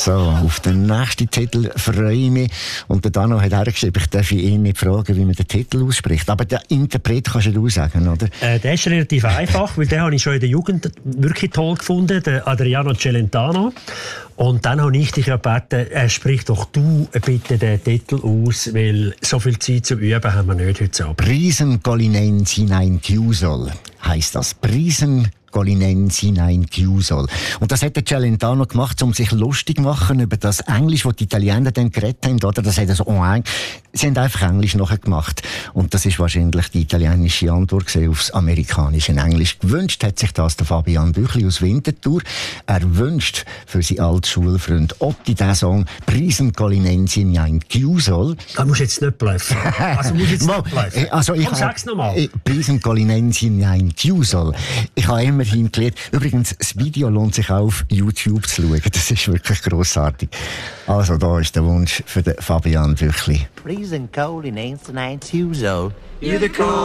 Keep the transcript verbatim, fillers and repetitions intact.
So, auf den nächsten Titel freue ich mich. Und der Dano hat hergeschrieben, ich darf ihn nicht fragen, wie man den Titel ausspricht. Aber den Interpret kannst du sagen, oder? Äh, der ist relativ einfach, weil den habe ich schon in der Jugend wirklich toll gefunden, der Adriano Celentano. Und dann habe ich dich gebeten, äh, sprich doch du bitte den Titel aus, weil so viel Zeit zum Üben haben wir nicht heute Abend. Prisen Colinensi nein Chiusol heisst das. Prisen Colinensi nein Chiusol. Und das hat der Celentano gemacht, um sich lustig zu machen über das Englisch, das die Italiener dann geredet haben, oder? Das hat er so, oh, sie haben einfach Englisch nachher gemacht. Und das ist wahrscheinlich die italienische Antwort aufs amerikanische Englisch. Gewünscht hat sich das der Fabian Büchli aus Winterthur. Er wünscht für seinen alten Schulfreund Otti diesen Song Prisen Colinensi nein Chiusol. Da musst du jetzt nicht bluffen. Also musst jetzt nicht bluffen. Also ich Komm, sag's nochmal. Prisen Colinensi nein Chiusol. Ich habe immer hingelegt. Übrigens, das Video lohnt sich auch auf YouTube zu schauen. Das ist wirklich grossartig. Also, da ist der Wunsch für den Fabian Büchli. Prisen Colinensi nein Chiusol.